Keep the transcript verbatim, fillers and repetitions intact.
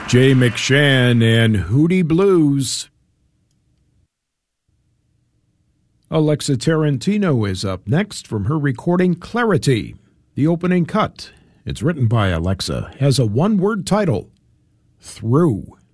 Jay McShann and Hootie Blues. Alexa Tarantino is up next from her recording Clarity. The opening cut, it's written by Alexa, has a one-word title, Through.